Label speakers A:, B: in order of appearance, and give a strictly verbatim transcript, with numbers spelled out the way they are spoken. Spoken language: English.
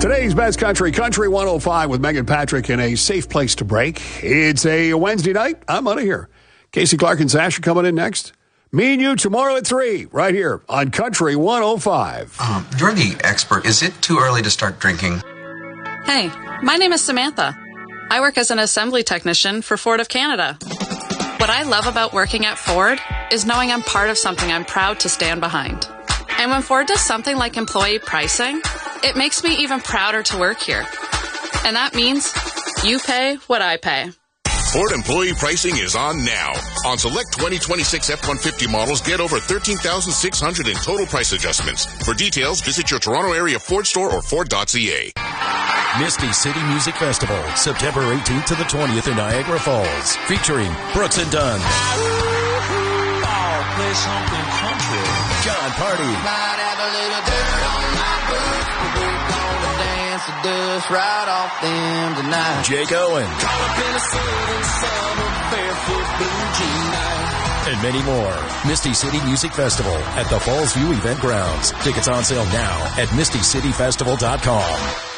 A: Today's Best Country, Country one oh five with Megan Patrick in a safe place to break. It's a Wednesday night. I'm out of here. Casey Clark and Sash are coming in next. Me and you tomorrow at three, right here on Country one oh five.
B: Um, you're the expert. Is it too early to start drinking?
C: Hey, my name is Samantha. I work as an assembly technician for Ford of Canada. What I love about working at Ford is knowing I'm part of something I'm proud to stand behind. And when Ford does something like employee pricing, it makes me even prouder to work here. And that means you pay what I pay.
D: Ford employee pricing is on now. On select twenty twenty-six F one fifty models, get over thirteen thousand six hundred in total price adjustments. For details, visit your Toronto area Ford store or Ford dot C A.
E: Misty City Music Festival, September eighteenth to the twentieth in Niagara Falls, featuring Brooks and Dunn,
F: Play something country.
E: John Party,
F: Might have a little dirt on my boots, but we're gonna dance the dust right off them tonight.
E: Jake Owen,
F: Caught up in a southern summer, barefoot blue jean night.
E: and many more. Misty City Music Festival at the Falls View Event Grounds. Tickets on sale now at misty city festival dot com.